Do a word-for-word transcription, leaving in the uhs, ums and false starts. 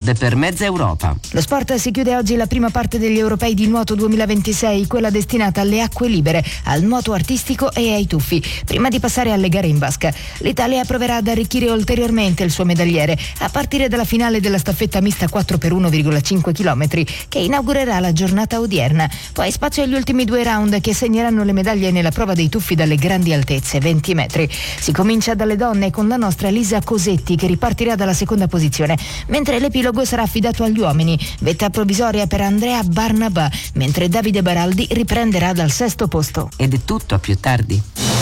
serve per mezza Europa. Lo sport si chiude oggi la prima parte degli europei di nuoto duemilaventisei, quella destinata alle acque libere, al nuoto artistico e ai tuffi. Prima di passare alle gare in vasca, l'Italia proverà ad arricchire ulteriormente il suo medagliere a partire dalla finale della staffetta mista quattro per uno virgola cinque chilometri che inaugurerà la giornata odierna. Poi spazio agli ultimi due round che segneranno le medaglie nella prova dei tuffi dalle grandi altezze, venti metri. Si comincia dalle donne con la nostra Lisa Cosetti che ripartirà dalla seconda posizione, mentre l'epilogo sarà affidato agli uomini. Vetta provvisoria per Andrea Barnabà, mentre Davide Baraldi riprenderà dal sesto posto. Ed è tutto, a più tardi.